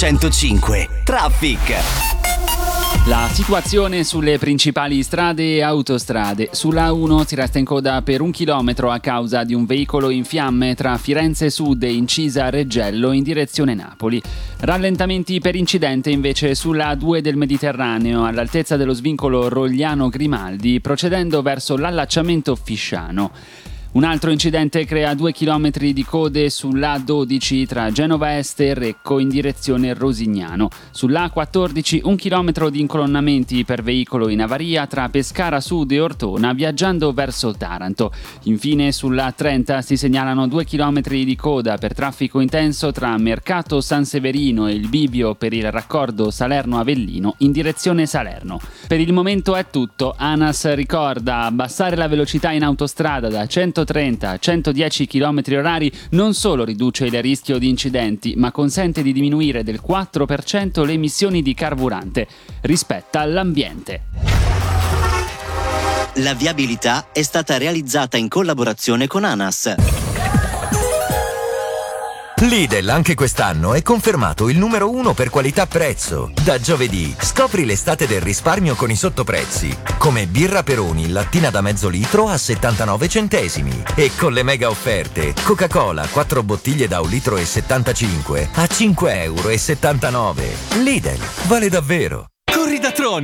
105 Traffic. La situazione sulle principali strade e autostrade. Sulla A1 si resta in coda per 1 chilometro a causa di un veicolo in fiamme tra Firenze Sud e Incisa Reggello in direzione Napoli. Rallentamenti per incidente invece sulla A2 del Mediterraneo all'altezza dello svincolo Rogliano Grimaldi, procedendo verso l'allacciamento Fisciano. Un altro incidente crea 2 chilometri di code sull'A12 tra Genova Est e Recco in direzione Rosignano. Sull'A14 1 chilometro di incolonnamenti per veicolo in avaria tra Pescara Sud e Ortona viaggiando verso Taranto. Infine sull'A30 si segnalano 2 chilometri di coda per traffico intenso tra Mercato San Severino e il bivio per il raccordo Salerno-Avellino in direzione Salerno. Per il momento è tutto. ANAS ricorda: abbassare la velocità in autostrada da 130 a 110 km/h non solo riduce il rischio di incidenti, ma consente di diminuire del 4% le emissioni di carburante. Rispetta l'ambiente. La viabilità è stata realizzata in collaborazione con ANAS. Lidl anche quest'anno è confermato il numero 1 per qualità-prezzo. Da giovedì scopri l'estate del risparmio con i sottoprezzi, come birra Peroni lattina da mezzo litro a 79 centesimi e con le mega offerte Coca-Cola 4 bottiglie da 1,75 litri a 5,79 €. Lidl, vale davvero. Corri da Troni!